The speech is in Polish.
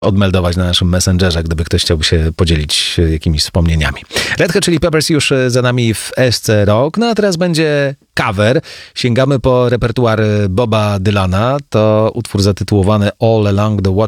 odmeldować na naszym Messengerze, gdyby ktoś chciałby się podzielić jakimiś wspomnieniami. Red Hot Chili Peppers już za nami w SC Rock, no a teraz będzie cover. Sięgamy po repertuar Boba Dylana. To utwór zatytułowany All Along the